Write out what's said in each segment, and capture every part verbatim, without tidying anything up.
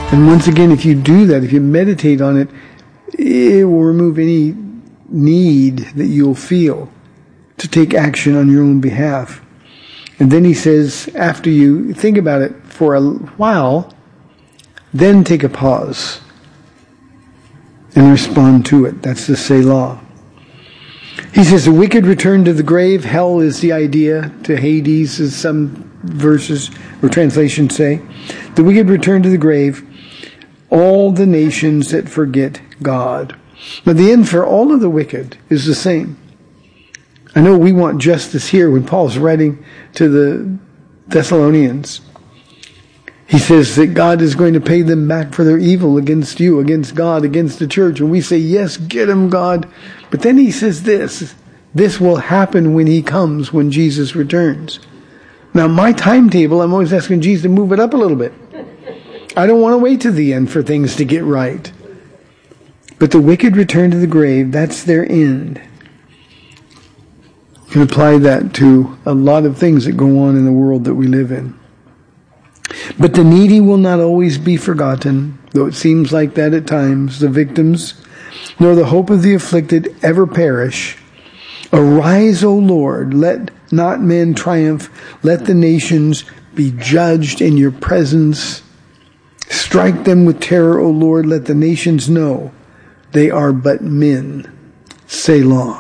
And once again, if you do that, if you meditate on it, it will remove any need that you'll feel to take action on your own behalf. And then he says, after you think about it for a while, then take a pause and respond to it. That's the Selah. He says, the wicked return to the grave. Hell is the idea, to Hades, as some verses or translations say. The wicked return to the grave, all the nations that forget God. Now the end for all of the wicked is the same. I know we want justice here when Paul's writing to the Thessalonians. He says that God is going to pay them back for their evil against you, against God, against the church. And we say, yes, get him, God. But then he says this, this will happen when he comes, when Jesus returns. Now, my timetable, I'm always asking Jesus to move it up a little bit. I don't want to wait to the end for things to get right. But the wicked return to the grave, that's their end. You can apply that to a lot of things that go on in the world that we live in. But the needy will not always be forgotten, though it seems like that at times. The victims, nor the hope of the afflicted ever perish. Arise, O Lord, let not men triumph. Let the nations be judged in your presence. Strike them with terror, O Lord. Let the nations know they are but men. Selah.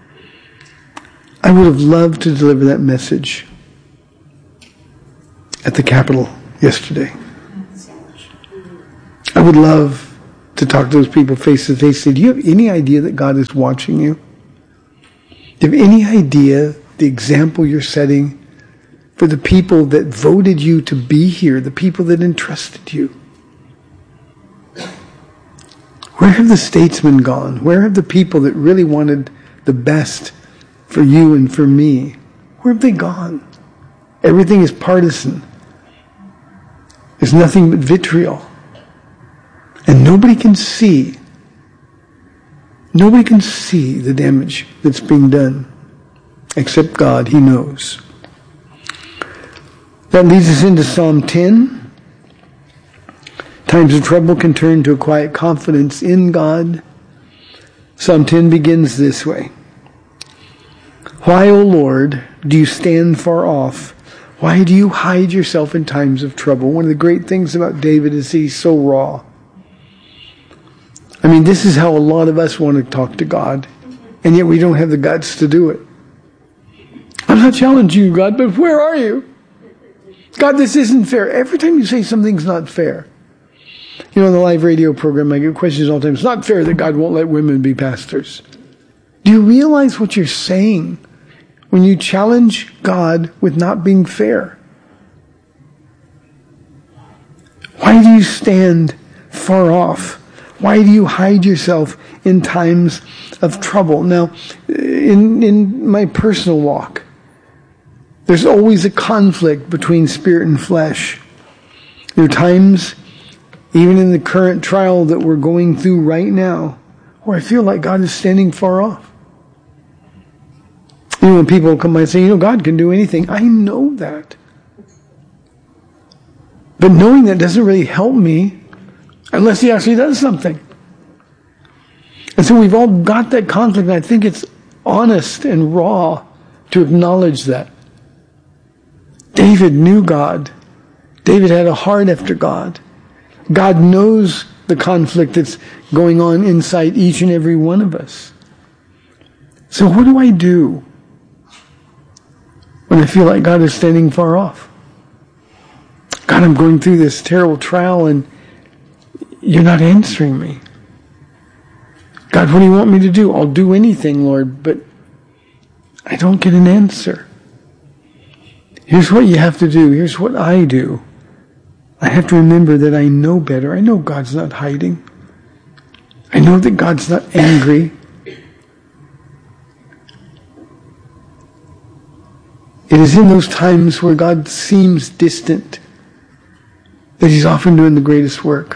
I would have loved to deliver that message at the Capitol yesterday. I would love to talk to those people face to face. Say, do you have any idea that God is watching you? Do you have any idea the example you're setting for the people that voted you to be here, the people that entrusted you? Where have the statesmen gone? Where have the people that really wanted the best for you and for me? Where have they gone? Everything is partisan. There's nothing but vitriol. And nobody can see, nobody can see the damage that's being done. Except God, He knows. That leads us into Psalm ten. Times of trouble can turn to a quiet confidence in God. Psalm ten begins this way. Why, O Lord, do you stand far off? Why do you hide yourself in times of trouble? One of the great things about David is he's so raw. I mean, this is how a lot of us want to talk to God, and yet we don't have the guts to do it. I'm not challenging you, God, but where are you? God, this isn't fair. Every time you say something's not fair. You know, in the live radio program, I get questions all the time. It's not fair that God won't let women be pastors. Do you realize what you're saying when you challenge God with not being fair? Why do you stand far off? Why do you hide yourself in times of trouble? Now, in, in my personal walk, there's always a conflict between spirit and flesh. There are times, even in the current trial that we're going through right now, where I feel like God is standing far off. You know, when people come by and say, you know, God can do anything. I know that. But knowing that doesn't really help me unless He actually does something. And so we've all got that conflict, and I think it's honest and raw to acknowledge that. David knew God. David had a heart after God. God knows the conflict that's going on inside each and every one of us. So what do I do when I feel like God is standing far off? God, I'm going through this terrible trial and you're not answering me. God, what do you want me to do? I'll do anything, Lord, but I don't get an answer. Here's what you have to do. Here's what I do. I have to remember that I know better. I know God's not hiding. I know that God's not angry. It is in those times where God seems distant that He's often doing the greatest work.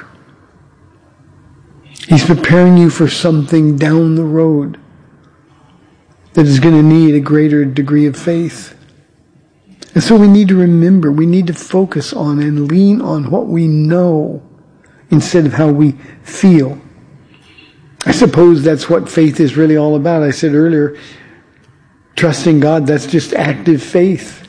He's preparing you for something down the road that is going to need a greater degree of faith. And so we need to remember, we need to focus on and lean on what we know instead of how we feel. I suppose that's what faith is really all about. I said earlier, trusting God, that's just active faith.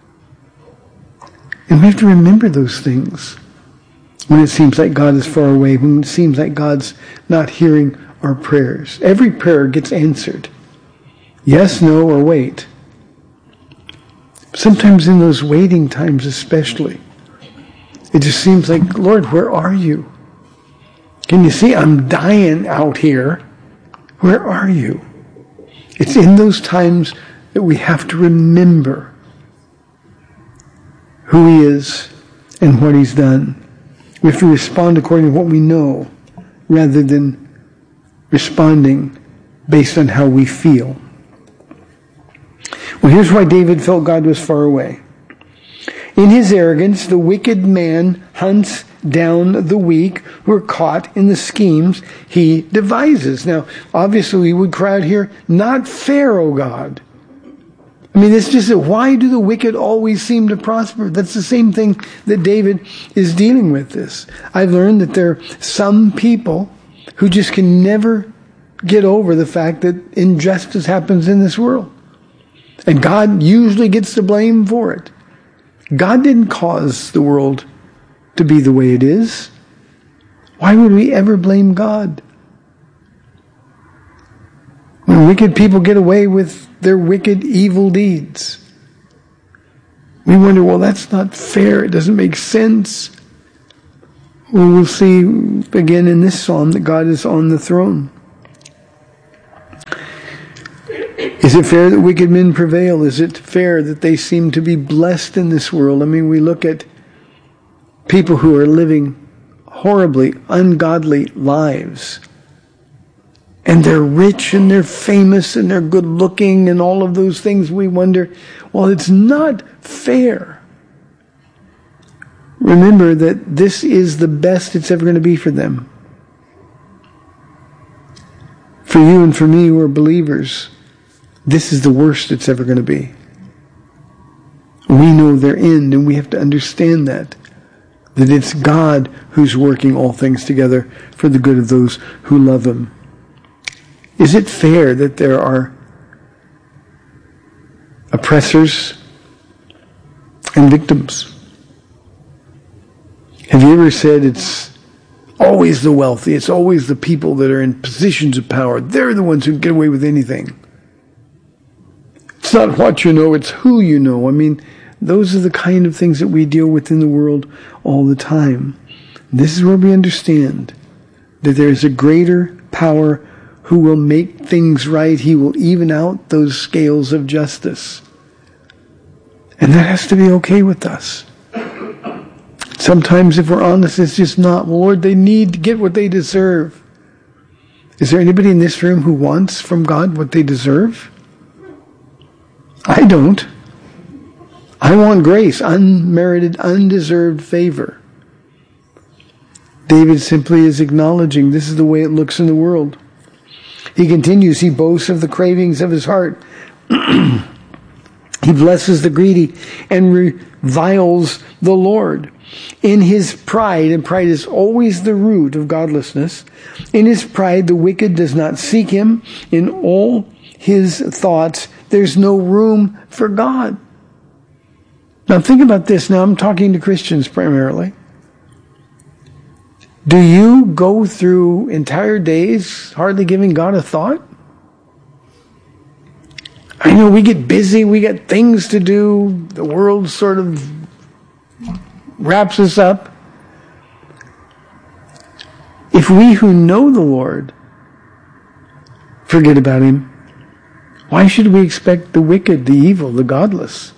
And we have to remember those things when it seems like God is far away, when it seems like God's not hearing our prayers. Every prayer gets answered. Yes, no, or wait. Sometimes in those waiting times especially, it just seems like, Lord, where are you? Can you see I'm dying out here? Where are you? It's in those times that we have to remember who He is and what He's done. We have to respond according to what we know rather than responding based on how we feel. Well, here's why David felt God was far away. In his arrogance, the wicked man hunts down the weak who are caught in the schemes he devises. Now, obviously, we would cry out here, not fair, O God. I mean, it's just that why do the wicked always seem to prosper? That's the same thing that David is dealing with this. I've learned that there are some people who just can never get over the fact that injustice happens in this world. And God usually gets the blame for it. God didn't cause the world to be the way it is. Why would we ever blame God? When wicked people get away with their wicked, evil deeds, we wonder, well, that's not fair. It doesn't make sense. Well, we'll see again in this psalm that God is on the throne. Is it fair that wicked men prevail? Is it fair that they seem to be blessed in this world? I mean, we look at people who are living horribly ungodly lives. And they're rich and they're famous and they're good looking and all of those things. We wonder, well, it's not fair. Remember that this is the best it's ever going to be for them. For you and for me who are believers, this is the worst it's ever going to be. We know their end, and we have to understand that. That it's God who's working all things together for the good of those who love Him. Is it fair that there are oppressors and victims? Have you ever said it's always the wealthy, it's always the people that are in positions of power, they're the ones who get away with anything? It's not what you know, it's who you know. I mean, those are the kind of things that we deal with in the world all the time. This is where we understand that there is a greater power who will make things right. He will even out those scales of justice. And that has to be okay with us. Sometimes, if we're honest, it's just not. Well, Lord, they need to get what they deserve. Is there anybody in this room who wants from God what they deserve? I don't. I want grace, unmerited, undeserved favor. David simply is acknowledging this is the way it looks in the world. He continues, he boasts of the cravings of his heart. He blesses the greedy and reviles the Lord. In his pride, and pride is always the root of godlessness, in his pride the wicked does not seek him. In all his thoughts, there's no room for God. Now think about this. Now I'm talking to Christians primarily. Do you go through entire days hardly giving God a thought? I know we get busy, we got things to do, the world sort of wraps us up. If we who know the Lord forget about Him, why should we expect the wicked, the evil, the godless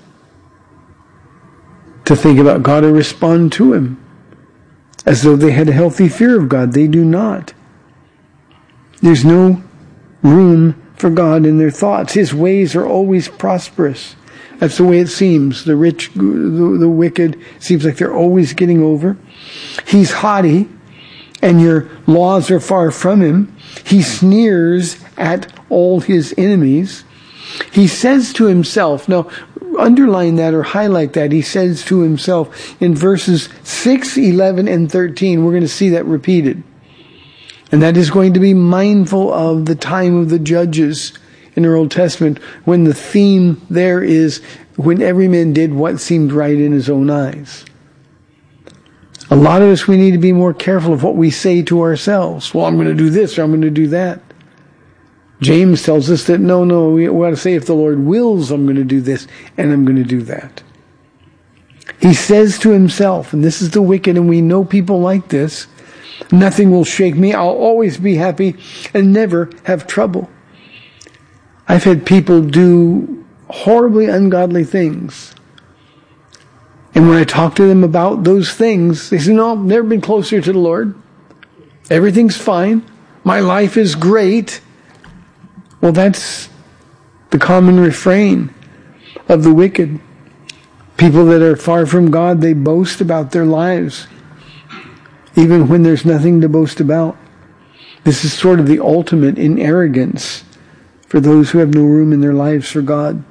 to think about God or respond to Him as though they had a healthy fear of God? They do not. There's no room for God in their thoughts. His ways are always prosperous. That's the way it seems. The rich, the, the wicked, seems like they're always getting over. He's haughty, and your laws are far from him. He sneers at all his enemies. He says to himself, now underline that or highlight that. He says to himself in verses six, eleven, and thirteen, we're going to see that repeated. And that is going to be mindful of the time of the judges in our Old Testament, when the theme there is when every man did what seemed right in his own eyes. A lot of us, we need to be more careful of what we say to ourselves. Well, I'm going to do this or I'm going to do that. James tells us that no, no, we ought to say if the Lord wills, I'm going to do this and I'm going to do that. He says to himself, and this is the wicked, and we know people like this, nothing will shake me. I'll always be happy and never have trouble. I've had people do horribly ungodly things. And when I talk to them about those things, they say, no, I've never been closer to the Lord. Everything's fine. My life is great. Well, that's the common refrain of the wicked. People that are far from God, they boast about their lives, even when there's nothing to boast about. This is sort of the ultimate in arrogance for those who have no room in their lives for God.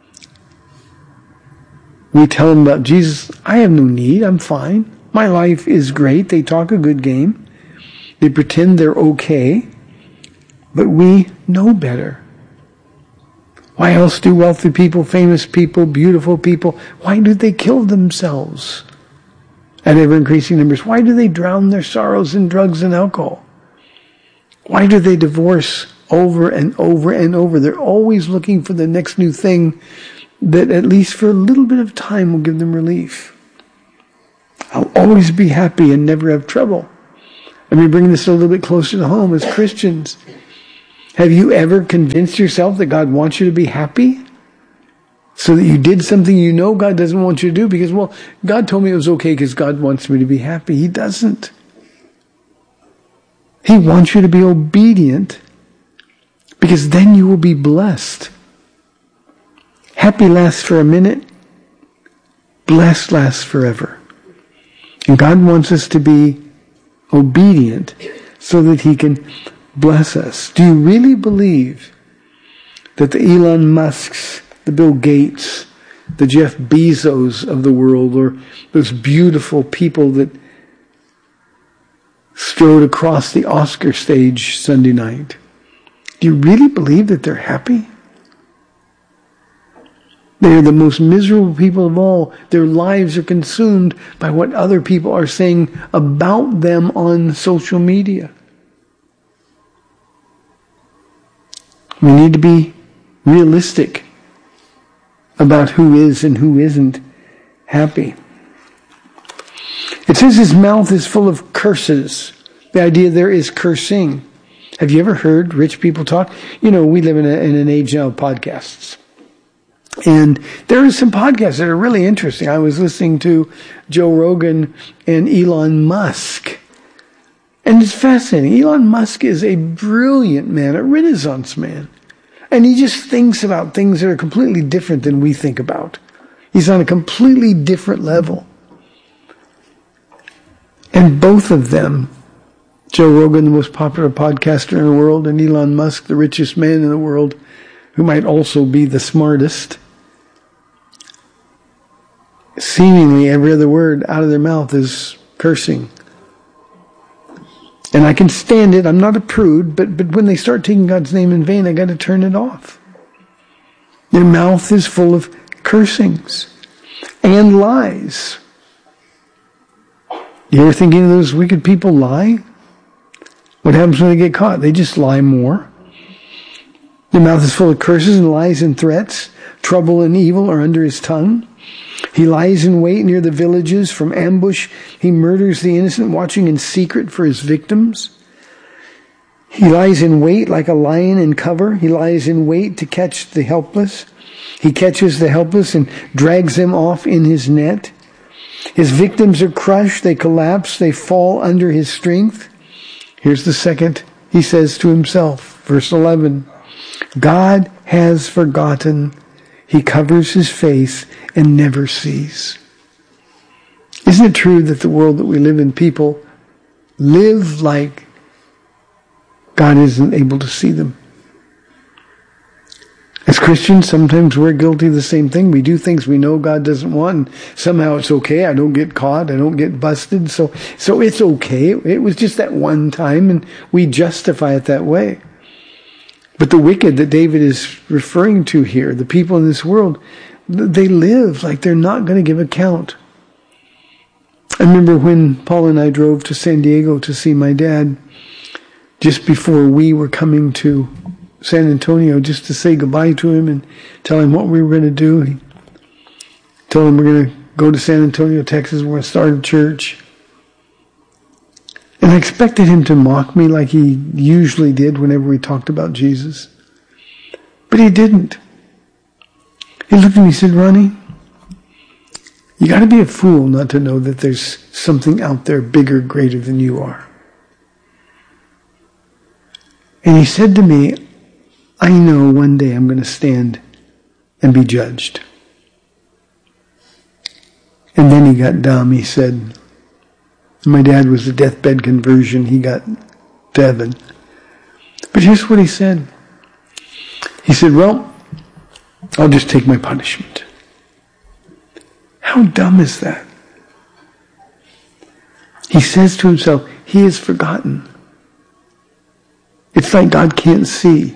We tell them about Jesus. I have no need. I'm fine. My life is great. They talk a good game. They pretend they're okay. But we know better. Why else do wealthy people, famous people, beautiful people, why do they kill themselves at ever-increasing numbers? Why do they drown their sorrows in drugs and alcohol? Why do they divorce over and over and over? They're always looking for the next new thing that at least for a little bit of time will give them relief. I'll always be happy and never have trouble. Let me bring this a little bit closer to home as Christians. Have you ever convinced yourself that God wants you to be happy? So that you did something you know God doesn't want you to do because, well, God told me it was okay because God wants me to be happy. He doesn't. He wants you to be obedient because then you will be blessed. Happy lasts for a minute. Blessed lasts forever. And God wants us to be obedient so that He can bless us. Do you really believe that the Elon Musks, the Bill Gates, the Jeff Bezos of the world, or those beautiful people that strode across the Oscar stage Sunday night, do you really believe that they're happy? They're the most miserable people of all. Their lives are consumed by what other people are saying about them on social media. We need to be realistic about who is and who isn't happy. It says his mouth is full of curses. The idea there is cursing. Have you ever heard rich people talk? You know, we live in, a, in an age now of podcasts. And there are some podcasts that are really interesting. I was listening to Joe Rogan and Elon Musk. And it's fascinating. Elon Musk is a brilliant man, a Renaissance man. And he just thinks about things that are completely different than we think about. He's on a completely different level. And both of them, Joe Rogan, the most popular podcaster in the world, and Elon Musk, the richest man in the world, who might also be the smartest, seemingly every other word out of their mouth is cursing. And I can stand it. I'm not a prude, but, but when they start taking God's name in vain, I got to turn it off. Their mouth is full of cursings and lies. You ever thinking of those wicked people lie? What happens when they get caught? They just lie more. Their mouth is full of curses and lies and threats. Trouble and evil are under his tongue. He lies in wait near the villages. From ambush, he murders the innocent, watching in secret for his victims. He lies in wait like a lion in cover. He lies in wait to catch the helpless. He catches the helpless and drags them off in his net. His victims are crushed. They collapse. They fall under his strength. Here's the second. He says to himself, verse eleven, God has forgotten. He covers his face and never sees. Isn't it true that the world that we live in, people live like God isn't able to see them? As Christians, sometimes we're guilty of the same thing. We do things we know God doesn't want. Somehow it's okay. I don't get caught. I don't get busted. So, so it's okay. It was just that one time, and we justify it that way. But the wicked that David is referring to here, the people in this world, they live like they're not going to give account. I remember when Paul and I drove to San Diego to see my dad, just before we were coming to San Antonio, just to say goodbye to him and tell him what we were going to do. He told him we're going to go to San Antonio, Texas. We're going to start a church. And I expected him to mock me like he usually did whenever we talked about Jesus. But he didn't. He looked at me and said, Ronnie, you got to be a fool not to know that there's something out there bigger, greater than you are. And he said to me, I know one day I'm going to stand and be judged. And then he got dumb. He said, my dad was a deathbed conversion. He got to heaven. But here's what he said. He said, well, I'll just take my punishment. How dumb is that? He says to himself, he has forgotten. It's like God can't see.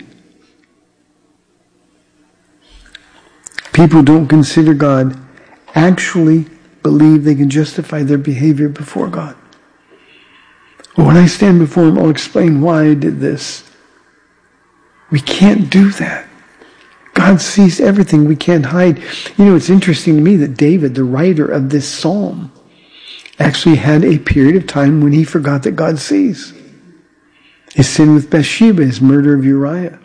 People who don't consider God actually believe they can justify their behavior before God. Well, when I stand before Him, I'll explain why I did this. We can't do that. God sees everything. We can't hide. You know, it's interesting to me that David, the writer of this psalm, actually had a period of time when he forgot that God sees. His sin with Bathsheba, his murder of Uriah.